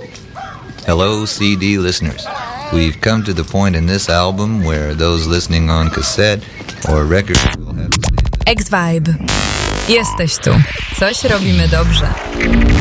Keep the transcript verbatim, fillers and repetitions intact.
Hello, C D listeners. We've come to the point in this album where those listening on cassette or record will have to stand up. X-Vibe. Jesteś tu. Coś robimy dobrze.